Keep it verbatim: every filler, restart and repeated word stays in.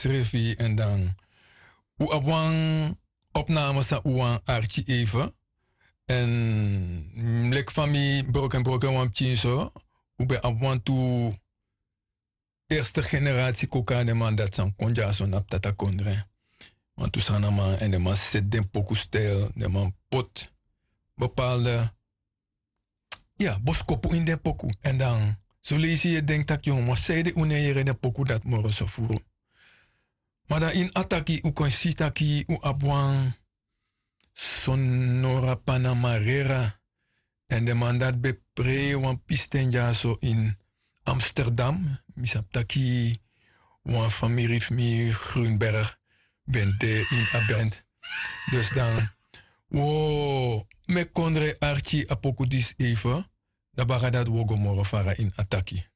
Revi en dan. U abwang opname sa uwan archi even. En lek fami broken broken wam chinso. U be abwang tu eerste generatie koka de man dat san konja son ap tata kondre. Want tu sana man en de man zet den poku stijl. De man pot bepaalde ja, boskopu in de poku. En dan zo lees je denkt dat jongen, maar zij de unere de poku dat moro so furu. Maar dan in ataki u kon sitaki u abwang sonora panamarera. En de man dat bepre wan pistenja so in Amsterdam. Misap taki wan familie mi Grunberg bente in abend. Dus dan wow, me kondre archi apokudis even. Da baga dat wogo moro fara in ataki.